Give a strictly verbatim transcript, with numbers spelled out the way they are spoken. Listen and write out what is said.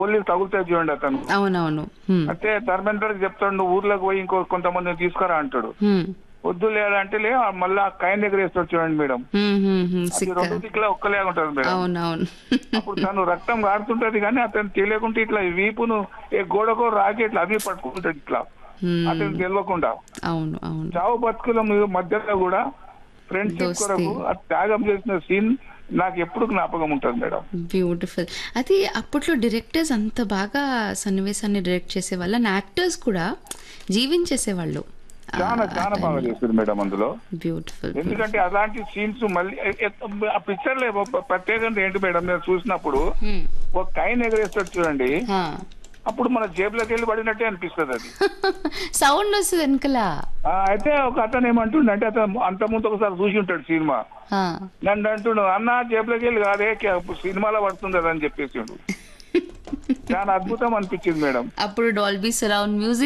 Police తగులుతాయి చూడండి అతను. అవునవును. హ్మ్. అంటే ధర్మేందర్ చెప్తాడు నువ్వు ఊర్లోకి పోయి ఇంకో కొంతమందిని తీసుకురా అంటాడు. హ్మ్. వద్దు లేదా అంటే లే మళ్ళా కైన్ దగ్గర వేస్తాడు చూడండి మేడం. హ్మ్. హ్మ్. హ్మ్. అది సిక్క. రెండు దిక్కులా ఒక్కలాగా ఉంటుంది మేడం. అవునవును. అప్పుడు తను రక్తం కారుతుంటది కానీ అతను తెలియకుండా ఇట్లా వీపును ఏ గోడకో రాకి ఇట్లా అవి పట్టుకుంటాడు ఇట్లా అతను హ్మ్. తెలియకుండా. అవును. అవును. చావు బతుకుల మీ- మధ్యలో కూడా ఫ్రెండ్షిప్ దోస్తీ. కొరకు ఆ త్యాగం చేసిన సీన్ నాకు ఎప్పుడు జ్ఞాపకం ఉంటుంది మేడం. బ్యూటిఫుల్. అది అప్పట్లో డైరెక్టర్స్ అంత బాగా సన్నివేశాన్ని డైరెక్ట్ చేసేవాళ్ళు. అండ్ యాక్టర్స్ కూడా జీవించేసేవాళ్ళు ఆ చాలా చాలా బాగా టైంలో. చేశారు మేడం అందులో. బ్యూటిఫుల్. ఎందుకంటే అలాంటి సీన్స్ మళ్ళీ ఎ- ఎ- ఆ పిక్చర్ లో ప్రత్యేకంగా ఏంటి మేడం నేను చూసినప్పుడు ఒక కైన్ ఎగరేస్తాడు చూడండి అప్పుడు మన జేబులోకి వెళ్ళి పడినట్టే అనిపిస్తుంది అది. సౌండ్ వస్తుంది వెనకల. ఆ, అయితే ఒక అతను ఏమంటుండే అంటే అతను అంత ముందు ఒకసారి చూసి ఉంటాడు సినిమా. నన్ను అంటుండు అన్న జేబులోకి వెళ్ళి కాదే కే- సినిమాలో పడుతుంది కదా అని చెప్పేసి చాలా అద్భుతం అనిపించింది మేడం. అప్పుడు డాల్బీ సరౌండ్ మ్యూజిక్